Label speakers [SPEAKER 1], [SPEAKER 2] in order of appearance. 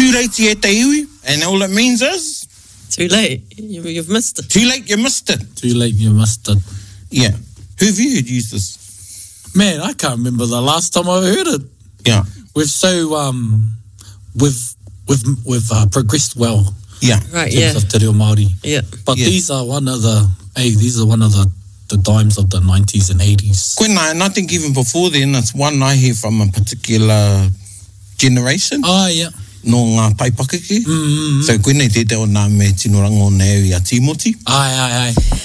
[SPEAKER 1] Too late to te iwi, and all it means is...
[SPEAKER 2] Too late. You've missed it.
[SPEAKER 1] Too late, you missed it.
[SPEAKER 3] Too late, you missed it.
[SPEAKER 1] Yeah. Who have you heard use this?
[SPEAKER 3] Man, I can't remember the last time I heard it.
[SPEAKER 1] Yeah.
[SPEAKER 3] We've progressed well.
[SPEAKER 1] Yeah.
[SPEAKER 2] Right,
[SPEAKER 3] in terms of te reo Māori.
[SPEAKER 2] Yeah.
[SPEAKER 3] But these are one of the dimes of the 90s and 80s.
[SPEAKER 1] Koina, and I think even before then, it's one I hear from a particular generation.
[SPEAKER 3] Ah, yeah.
[SPEAKER 1] No ngā paipakeke. So koina te te o nā me tino rango nei a Timoti.
[SPEAKER 3] Ai.